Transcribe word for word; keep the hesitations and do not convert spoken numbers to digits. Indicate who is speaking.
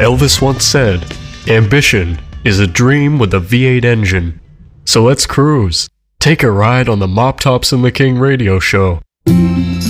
Speaker 1: Elvis once said, "Ambition is a dream with a V eight engine." So let's cruise. Take a ride on the Mop Tops and the King radio show.